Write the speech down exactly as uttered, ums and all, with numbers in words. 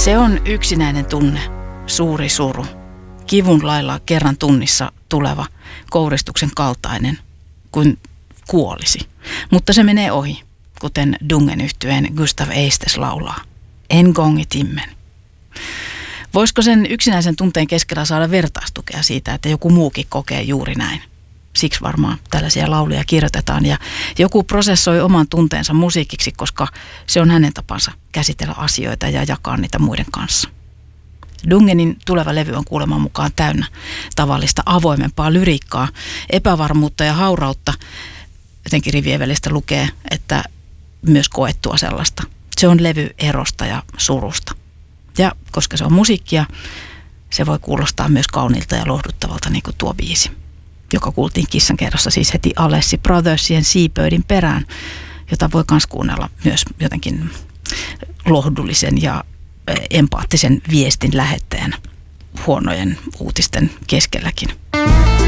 Se on yksinäinen tunne, suuri suru, kivun lailla kerran tunnissa tuleva kouristuksen kaltainen, kuin kuolisi. Mutta se menee ohi, kuten Dungen yhtyeen Gustav Eistes laulaa. En gång i timmen. Voisiko sen yksinäisen tunteen keskellä saada vertaistukea siitä, että joku muukin kokee juuri näin? Siksi varmaan tällaisia lauluja kirjoitetaan ja joku prosessoi oman tunteensa musiikiksi, koska se on hänen tapansa käsitellä asioita ja jakaa niitä muiden kanssa. Dungenin tuleva levy on kuuleman mukaan täynnä tavallista avoimempaa lyriikkaa, epävarmuutta ja haurautta. Jotenkin rivien välistä lukee, että myös koettua sellaista. Se on levy erosta ja surusta. Ja koska se on musiikkia, se voi kuulostaa myös kauniilta ja lohduttavalta, niin kuin tuo biisi, joka kuultiin Kissan kerrassa siis heti Alessi Brothersien Seabirdin perään, jota voi myös kuunnella myös jotenkin lohdullisen ja empaattisen viestin lähettäjänä huonojen uutisten keskelläkin.